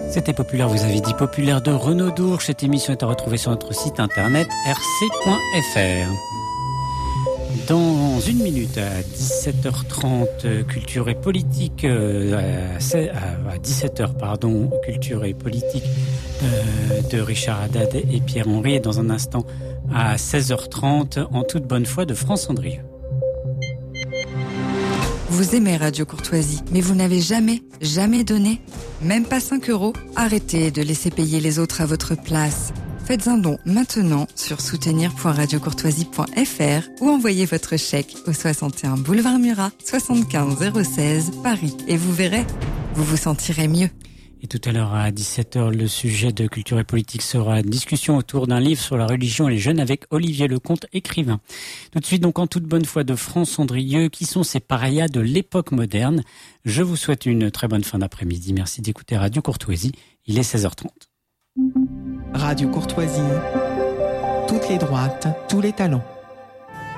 C'était Populaire, vous avez dit Populaire de Renaud Dourche. Cette émission est à retrouver sur notre site internet rc.fr. Dans une minute, à 17h30, culture et politique, à 17h, pardon, culture et politique de Richard Haddad et Pierre-Henry. Et dans un instant, à 16h30, en toute bonne foi, de France Andrieux. Vous aimez Radio Courtoisie, mais vous n'avez jamais donné, même pas 5 €. Arrêtez de laisser payer les autres à votre place. Faites un don maintenant sur soutenir.radiocourtoisie.fr ou envoyez votre chèque au 61 boulevard Murat, 75 016 Paris. Et vous verrez, vous vous sentirez mieux. Et tout à l'heure à 17h, le sujet de culture et politique sera discussion autour d'un livre sur la religion et les jeunes avec Olivier Lecomte, écrivain. Tout de suite, donc, en toute bonne foi, de France Andrieux, qui sont ces parias de l'époque moderne. Je vous souhaite une très bonne fin d'après-midi. Merci d'écouter Radio Courtoisie. Il est 16h30. Radio Courtoisie. Toutes les droites, tous les talents.